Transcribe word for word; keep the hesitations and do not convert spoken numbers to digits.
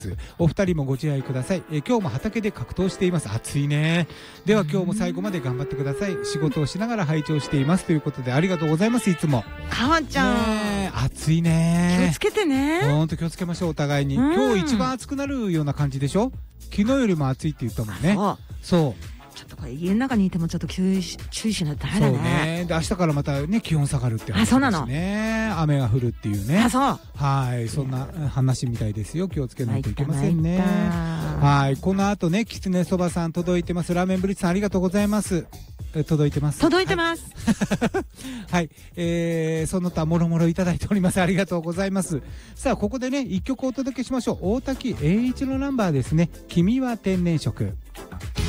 お二人もご自愛ください。え今日も畑で格闘しています。暑いね。では今日も最後まで頑張ってください。仕事をしながら拝聴していますということで、ありがとうございます。いつもかわちゃん、 ね、暑いね。 気をつけてね。 ほんと気をつけましょう、お互いに。今日一番暑くなるような感じでしょ。昨日よりも暑いって言ったもんね。そうちょっとこれ家の中にいてもちょっと注意し注意しないとダメだね。 そうね。で明日からまたね気温下がるって話ですね。 あ、そうなの。 雨が降るっていうね。 あ、そう。 はい、そんな話みたいですよ。気をつけないといけませんね。はい、この後ね、きつねそばさん届いてます。ラーメンブリッツさんありがとうございます。届いてます。 届いてます。 はい、はい、えー、その他もろもろいただいております。ありがとうございます。さあここでね一曲お届けしましょう。大滝栄一のナンバーですね。君は天然色。